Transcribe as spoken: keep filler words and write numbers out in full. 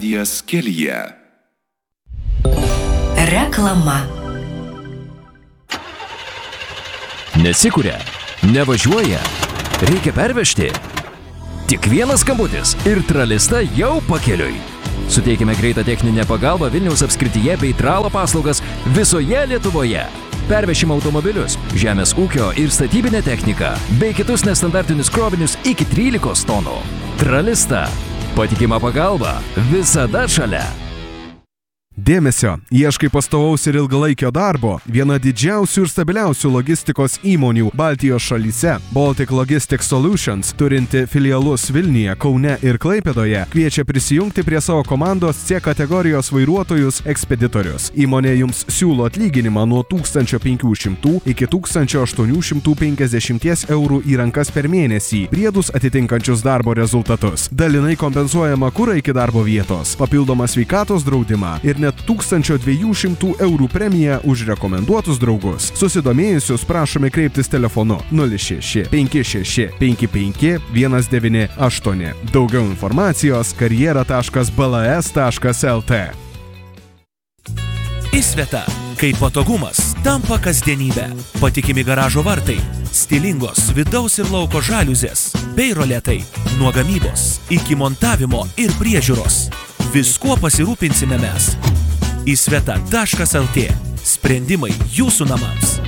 radijas kelyje. Reklama. Nesikuria, nevažiuoja, reikia pervežti. Tik vienas skambutis ir Tralista jau pakeliui. Suteikime greitą techninę pagalbą Vilniaus apskrityje bei tralo paslaugas visoje Lietuvoje. Pervešime automobilius, žemės ūkio ir statybinę techniką, bei kitus nestandartinius krovinius iki trylikos tonų. Tralista. Patikima pagalba visada šalia. Dėmesio, ieškai pastovaus ir ilgalaikio darbo. Viena didžiausių ir stabiliausių logistikos įmonių Baltijos šalyse, Baltic Logistics Solutions, turinti filialus Vilniuje, Kaune ir Klaipėdoje, kviečia prisijungti prie savo komandos C kategorijos vairuotojus ekspeditorius. Įmonė jums siūlo atlyginimą nuo tūkstančio penkių šimtų iki tūkstančio aštuonių šimtų penkiasdešimties eurų į rankas per mėnesį, priedus atitinkančius darbo rezultatus, dalinai kompensuojama kurą iki darbo vietos, papildomą sveikatos draudimą ir net tūkstančio dviejų šimtų eurų premiją už rekomenduotus draugus. Susidomėjusius prašome kreiptis telefonu nulis šeši penki šeši penki penki vienas devyni aštuoni. Daugiau informacijos karjera taškas b l s taškas l t. Įsveta, kai patogumas tampa kasdienybė. Patikimi garažo vartai, stilingos vidaus ir lauko žaliuzės, bei roletai, nuo gamybos iki montavimo ir priežiūros. Viskuo pasirūpinsime mes. Įsveta taškas l t. Sprendimai jūsų namams.